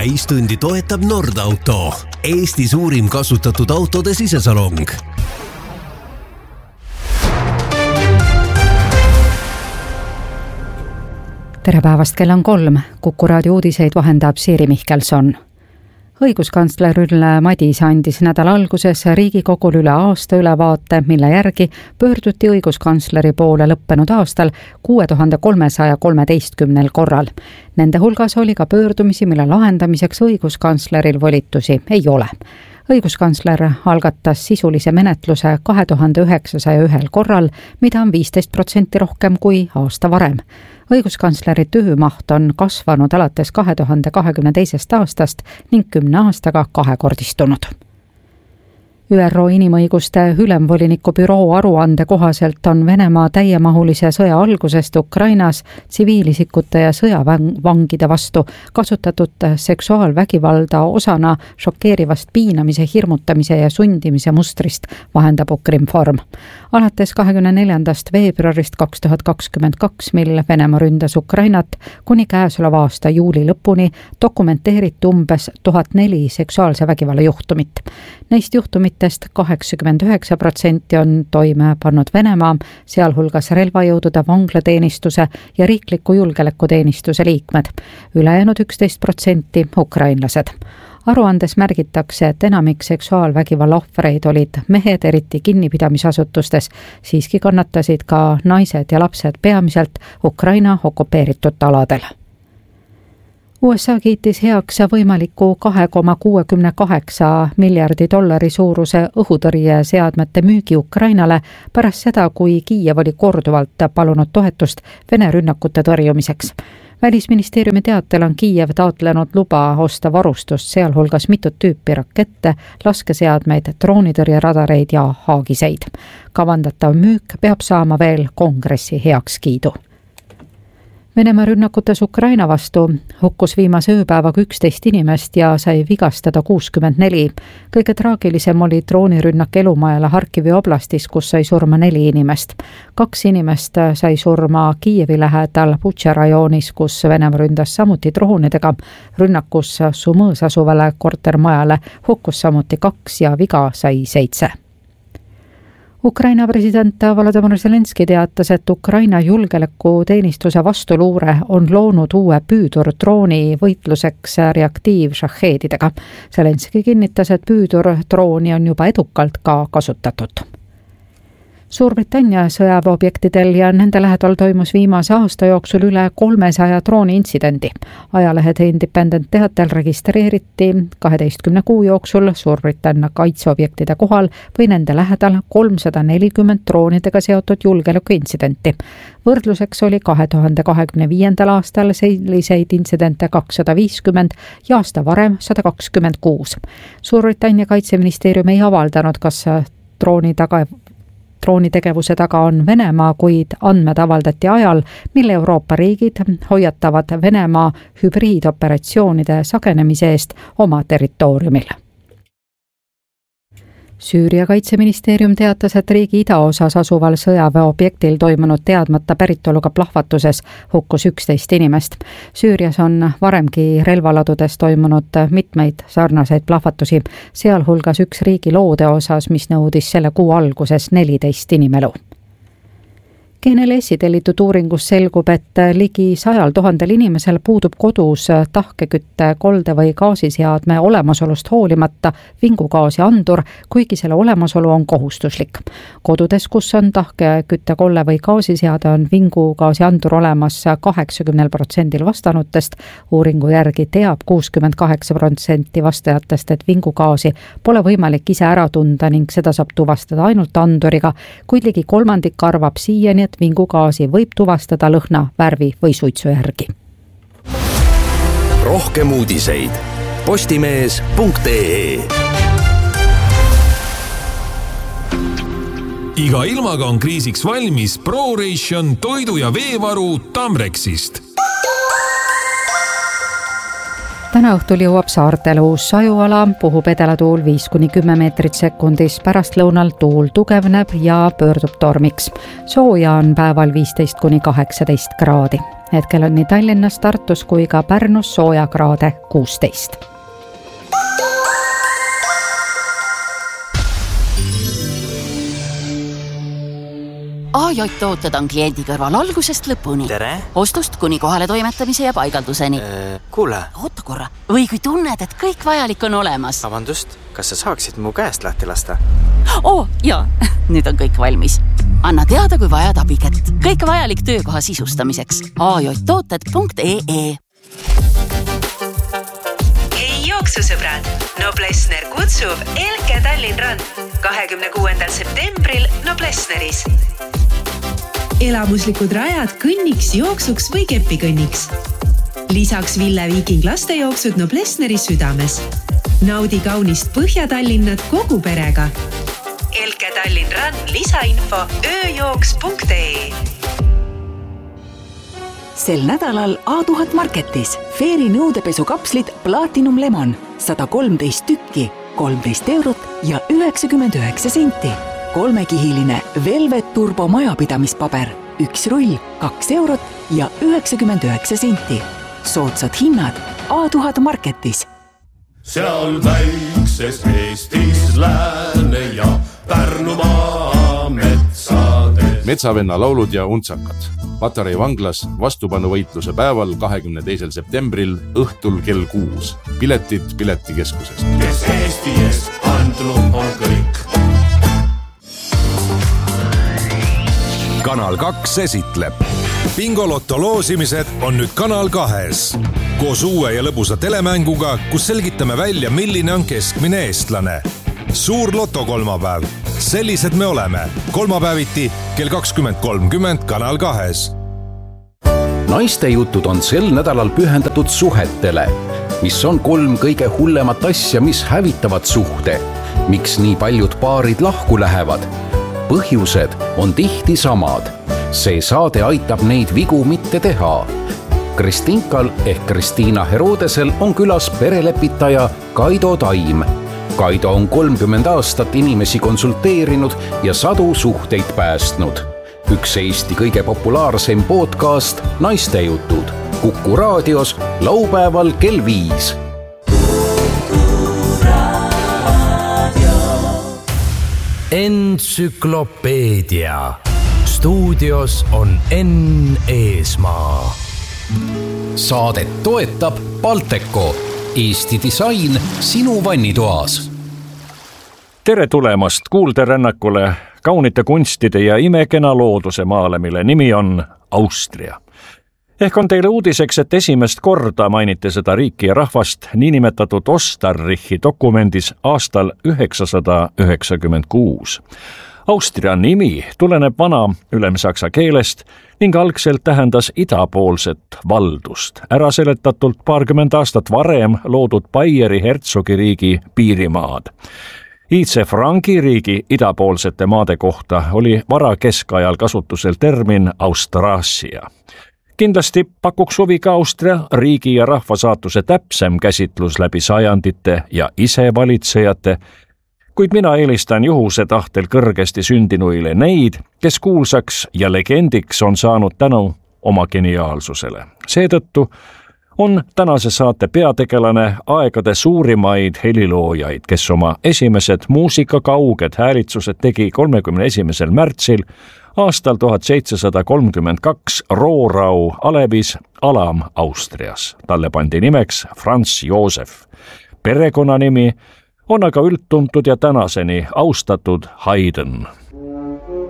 täistundi toetab Nordauto, Eesti suurim kasutatud autode sisesalong. Tere päevast, kell on 3. Kuku raadio uudiseid vahendab Siiri Mihkelson. Õiguskantsler Ülle Madise andis nädala alguses Riigikogul üle aasta ülevaate, mille järgi pöörduti õiguskantsleri poole lõppenud aastal 6313 korral. Nende hulgas oli ka pöördumisi, mille lahendamiseks õiguskantsleril volitusi ei ole. Õiguskantsler algatas sisulise menetluse 2901 korral, mida on 15% rohkem kui aasta varem. Õiguskantsleri töömaht on kasvanud alates 2022. aastast ning 10 aastaga kahekordistunud. ÜRO inimõiguste ülemvoliniku büroo aruande kohaselt on Venemaa täiemahulise sõja algusest Ukrainas tsiviilisikute ja sõjavangide vastu kasutatud seksuaalvägivalda osana šokeerivast piinamise, hirmutamise ja sundimise mustrist, vahendab Ukrinform. Alates 24. veebruarist 2022, mil Venemaa ründas Ukrainat, kuni käesoleva aasta juuli lõpuni dokumenteeriti umbes 1004 seksuaalse vägivalla juhtumit. Neist juhtumitest 89% on toime pannud Venemaa, sealhulgas relvajõudude vanglateenistuse ja riikliku julgeolekuteenistuse liikmed. Ülejäänud 11% ukrainlased. Aruandes märgitakse, et enamik seksuaalvägivalla ohvreid olid mehed, eriti kinnipidamisasutustes, siiski kannatasid ka naised ja lapsed peamiselt Ukraina okupeeritud aladel. USA kiitis heaks võimaliku $2,68 miljardi suuruse õhutõrjeseadmete müügi Ukrainale pärast seda, kui Kiiev oli korduvalt palunud toetust Vene rünnakute tõrjumiseks. Välisministeeriumi teatel on Kiiev taotlenud luba osta varustust, sealhulgas mitut tüüpi rakette, laskeseadmeid, droonitõrjeradareid ja haagiseid. Kavandatav müük peab saama veel kongressi heakskiidu. Venemaa rünnakutes Ukraina vastu hukkus viimase ööpäevaga 11 inimest ja sai vigastada 64. Kõige traagilisem oli droonirünnak elumajale Harkivi oblastis, kus sai surma 4 inimest. 2 inimest sai surma Kiievi lähedal Butša rajoonis, kus Venemaa ründas samuti droonidega. Rünnakus Sumõs asuvale kortermajale hukkus samuti 2 ja viga sai 7. Ukraina president Volodymyr Zelenski teatas, et Ukraina julgeolekuteenistuse vastuluure on loonud uue püüdurdrooni võitluseks reaktiivšahheedidega. Zelenski kinnitas, et püüdurdrooni on juba edukalt ka kasutatud. Suurbritannia sõjaväeobjektidel ja nende lähedal toimus viimase aasta jooksul üle 300 drooni intsidendi. Ajalehed Independent teatel registreeriti 12 kuu jooksul Suurbritannia kaitseobjektide kohal või nende lähedal 340 droonidega seotud julgeolekuintsidenti. Võrdluseks oli 2025. aastal selliseid intsidente 250 ja aasta varem 126. Suurbritannia kaitseministeerium ei avaldanud, kas droonitegevuse taga on Venemaa, kuid andmed avaldati ajal, mil Euroopa riigid hoiatavad Venemaa hübriidoperatsioonide sagenemise eest oma territooriumil. Süüria kaitseministeerium teatas, et riigi idaosas asuval sõjaväeobjektil toimunud teadmata päritoluga plahvatuses hukkus 11 inimest. Süürias on varemgi relvaladudes toimunud mitmeid sarnaseid plahvatusi, sealhulgas üks riigi loode osas, mis nõudis selle kuu alguses 14 inimelu. GNLS-i tellitud uuringus selgub, et ligi 100 000 inimesel puudub kodus tahkekütte, kolde või gaasiseadme olemasolust hoolimata vingugaasi andur, kuigi selle olemasolu on kohustuslik. Kodudes, kus on tahkekütte, kolle või gaasiseade, on vingugaasi andur olemas 80% vastanutest. Uuringu järgi teab 68% vastajatest, et vingugaasi pole võimalik ise ära tunda ning seda saab tuvastada ainult anduriga, kuid ligi kolmandik arvab siiani, et vingugaasi võib tuvastada lõhna, värvi või suitsu järgi. Rohkem uudiseid postimees.ee. Iga ilmaga on kriisiks valmis ProRation toidu- ja veevaru Tamrexist. Täna õhtul jõuab saartele uus sajuala, puhub edelatuul 5–10 meetrit sekundis, pärastlõunal tuul tugevneb ja pöördub tormiks. Sooja on päeval 15–18 kraadi. Hetkel on nii Tallinnas, Tartus kui ka Pärnus soojakraade 16. AJ-tooted on kliendi kõrval algusest lõpuni. Tere! Ostust kuni kohale toimetamise ja paigalduseni. Kuule! Oota korra. Või kui tunned, et kõik vajalik on olemas. Vabandust, kas sa saaksid mu käest lahti lasta? Jaa, nüüd on kõik valmis. Anna teada, kui vajad abikätt. Kõik vajalik töökoha sisustamiseks. ajtooted.ee Hei jooksusõbrad! Noblessner kutsub Elke Tallinn Run 26. septembril Noblessneris. Elamuslikud rajad kõnniks, jooksuks või kepikõnniks. Lisaks Ville Viiking lastejooksud Noblessneri südames. Naudi kaunist Põhja-Tallinnat kogu perega. Elke Tallinn Run lisainfo ööjooks.ee Sel nädalal A1000 Marketis Fairy nõudepesukapslid Platinum Lemon 113 tükki, 13 eurot ja 99 senti. 3-kihiline Velvet Turbo majapidamispaber, 1 rull, 2 eurot ja 99 senti. Soodsad hinnad A1000 Marketis. Seal väikses Eestis Lääne ja Pärnumaa metsades. Metsavenna laulud ja untsakad. Patarei vanglas vastupanuvõitluse päeval 22. septembril õhtul kell 6. Piletid piletikeskusest. Kes Eesti eest andnud on kõik. Kanal 2 esitleb. Bingolotto loosimised on nüüd Kanal 2-s. Koos uue ja lõbusa telemänguga, kus selgitame välja, milline on keskmine eestlane. Suur lotokolmapäev. Sellised me oleme. Kolmapäeviti kell 20.30 Kanal 2-s. Naistejutud on sel nädalal pühendatud suhetele, mis on 3 kõige hullemat asja, mis hävitavad suhte. Miks nii paljud paarid lahku lähevad? Põhjused on tihti samad. See saade aitab neid vigu mitte teha. Kristinkal ehk Kristiina Herodesel on külas perelepitaja Kaido Taim. Kaido on 30 aastat inimesi konsulteerinud ja sadu suhteid päästnud. Üks Eesti kõige populaarsem podcast Naistejutud. Kuku raadios laupäeval kell 5. Entsüklopeedia. Stuudios on Enn Eesmaa. Saadet toetab Balteco. Eesti disain sinu vannitoas. Tere tulemast kuulderännakule kaunite kunstide ja imekena looduse maale, mille nimi on Austria. Ehk on teile uudiseks, et esimest korda mainiti seda riiki ja rahvast niinimetatud Osterrichi dokumendis aastal 996. Austria nimi tuleneb vana ülemsaksa keelest ning algselt tähendas idapoolset valdust, äraselettatult 20 aastat varem loodud Baieri hertsogiriigi piirimaad. Iidse Frangi riigi idapoolsete maade kohta oli vara keskajal kasutusel termin Austraasia. Kindlasti pakuks huvi ka Austria riigi ja rahvasaatuse täpsem käsitlus läbi sajandite ja isevalitsejate, kuid mina eelistan juhuse tahtel kõrgesti sündinuile neid, kes kuulsaks ja legendiks on saanud tänu oma geniaalsusele. Seetõttu on tänase saate peategelane aegade suurimaid heliloojaid, kes oma esimesed muusikakauged häälitsused tegi 31. märtsil aastal 1732 Roorau alevis Alam-Austrias. Talle pandi nimeks Franz Josef. Perekonnanimi on aga üldtuntud ja tänaseni austatud Haydn.